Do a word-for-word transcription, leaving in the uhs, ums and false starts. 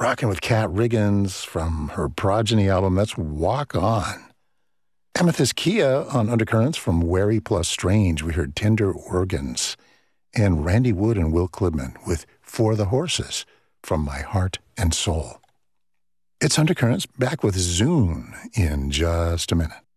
Rocking with Kat Riggins from her Progeny album. That's Walk On. Amethyst Kia on Undercurrents from Wary plus Strange. We heard Tender Organs. And Randy Wood and Will Klibman with For the Horses from My Heart and Soul. It's Undercurrents, back with Zune in just a minute.